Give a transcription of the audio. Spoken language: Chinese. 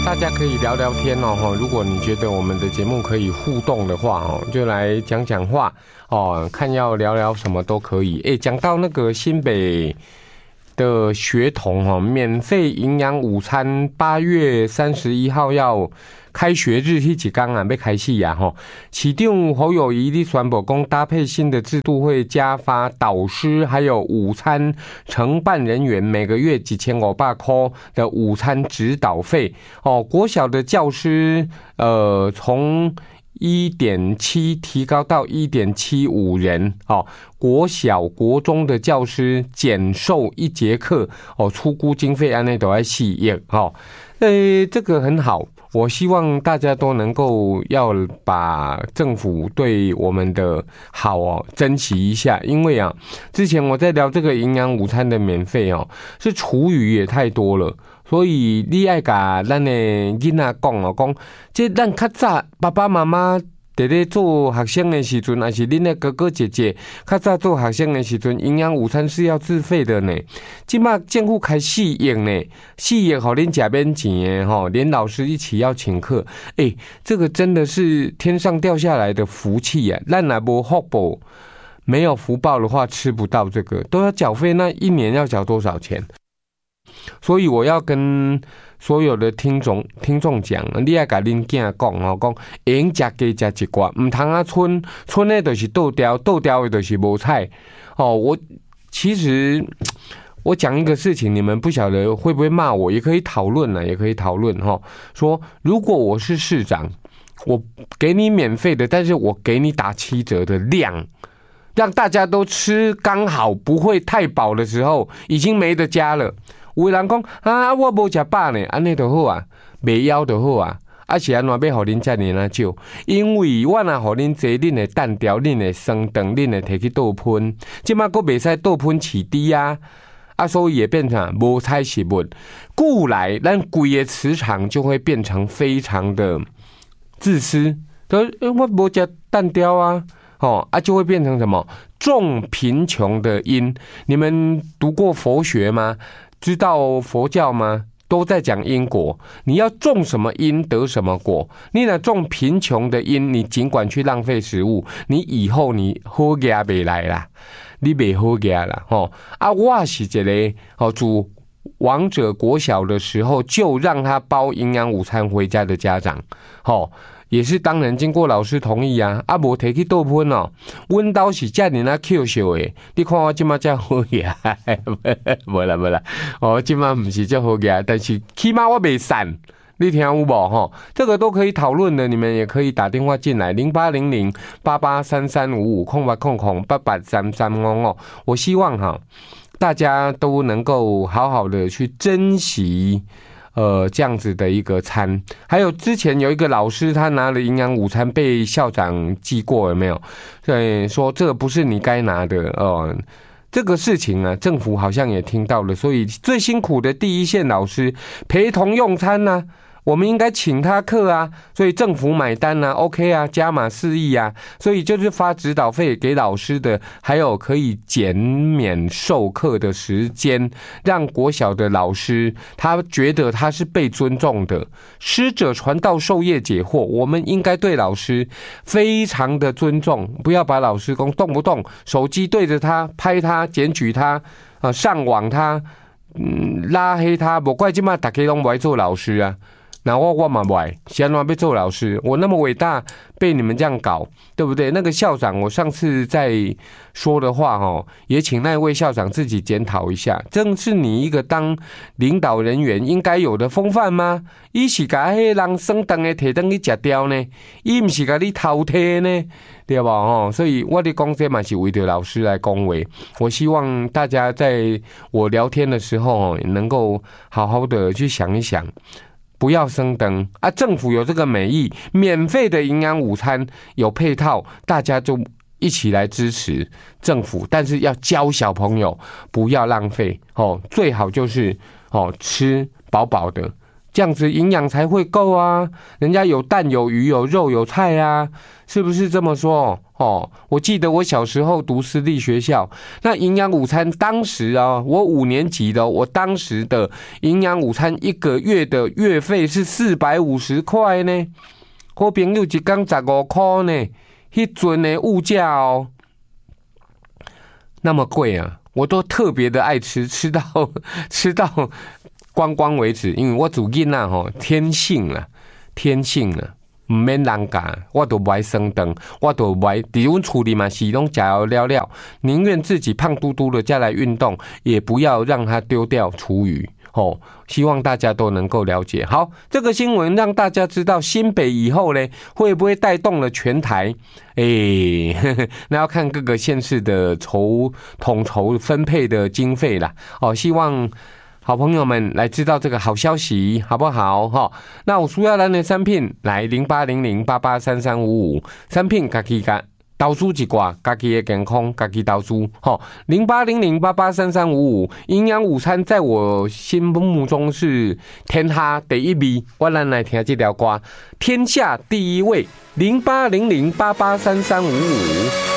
大家可以聊聊天哦。如果你觉得我们的节目可以互动的话哦，就来讲讲话哦，看要聊聊什么都可以。讲到那个新北的学童哦，免费营养午餐，8月31号要开学日迄一天啊，要开始啊吼。市长侯友宜你宣布讲，搭配新的制度会加发导师还有午餐承办人员每个月1500块的午餐指导费哦。国小的教师从1.7提高到1.75人哦，国小国中的教师减授1节课哦，初估经费按内都要4亿哦，这个很好。我希望大家都能够要把政府对我们的好哦珍惜一下，因为啊，之前我在聊这个营养午餐的免费哦，是厨余也太多了，所以你爱甲咱的囡仔讲哦，讲这咱较早爸爸妈妈在咧做学生的时阵，还是恁的哥哥姐姐较早做学生的时阵，营养午餐是要自费的呢。现在政府开4亿呢，4亿好恁吃免钱的吼，连老师一起要请客，这个真的是天上掉下来的福气啊！咱若无福报，没有福报的话，吃不到这个，都要缴费，那1年要缴多少钱？所以我要跟所有的听众讲，你要甲恁囝讲哦，讲会用吃加吃一寡，唔通啊剩的就是倒掉的就是无菜哦。其实我讲一个事情，你们不晓得会不会骂我，也可以讨论啊，也可以讨论哈。说如果我是市长，我给你免费的，但是我给你打7折的量，让大家都吃刚好，不会太饱的时候，已经没得加了。有人讲啊，我无吃饱呢，安尼就好啊，袂枵就好啊。是安怎要互恁遮尔少？因为我若互恁坐，恁会单调，恁会酸肠，恁会摕去倒喷，即马佫袂使倒喷饲猪啊，所以也变成无菜食物。故来，咱规个磁场就会变成非常的自私。我无吃蛋雕啊，就会变成什么重贫穷的因。你们读过佛学吗？知道佛教吗？都在讲因果，你要种什么因得什么果。你若种贫穷的因，你尽管去浪费食物，你以后你好业袂来啦，你袂好业啦我是一个住王者国小的时候就让他包营养午餐回家的家长也是当然经过老师同意啊，无摕去倒喷哦。阮兜是遮尔巧笑的，你看我即马遮好嘢，无啦，即马唔是遮好嘢，但是起码我袂散，你听有无这个都可以讨论的，你们也可以打电话进来08008833550800883355。我希望大家都能够好好的去珍惜。这样子的一个餐，还有之前有一个老师，他拿了营养午餐被校长记过，有没有？说这个不是你该拿的这个事情啊，政府好像也听到了，所以最辛苦的第一线老师陪同用餐啊，我们应该请他课啊，所以政府买单啊 ，OK 啊，加码4亿啊，所以就是发指导费给老师的，还有可以减免授课的时间，让国小的老师他觉得他是被尊重的，师者传道授业解惑，我们应该对老师非常的尊重，不要把老师动不动手机对着他拍他检举他上网他拉黑他，不怪现在大家都不爱做老师啊。那我嘛不爱，是安怎要做老师？我那么伟大，被你们这样搞，对不对？那个校长，我上次在说的话也请那位校长自己检讨一下，正是你一个当领导人员应该有的风范吗？伊是把迄人生蛋的摕回去吃掉呢，伊不是把你偷摕呢，对吧？所以我的讲这嘛是为着老师来恭维。我希望大家在我聊天的时候能够好好的去想一想。不要升灯啊！政府有这个美意，免费的营养午餐有配套，大家就一起来支持政府。但是要教小朋友不要浪费最好就是吃饱饱的，这样子营养才会够啊！人家有蛋有鱼有肉有菜啊，是不是这么说我记得我小时候读私立学校，那营养午餐当时啊，我5年级的，我当时的营养午餐1个月的月费是450块呢。我朋友一天15块呢，迄阵的物价那么贵啊，我都特别的爱吃，吃到光为止，因为我自己天性啊。唔免人教，我都不爱生灯，我都不爱。伫阮厝里嘛是拢食了，宁愿自己胖嘟嘟的再来运动，也不要让它丢掉厨余。希望大家都能够了解。好，这个新闻让大家知道新北以后呢，会不会带动了全台？那要看各个县市的统筹分配的经费啦。希望好朋友们来知道这个好消息，好不好？那有需要咱的产品来0800883355，产品自己投资一挂，自己的健康自己投资。0800883355，营养午餐在我心目中是天下第一位。我咱来听这条歌，天下第一位，0800883355。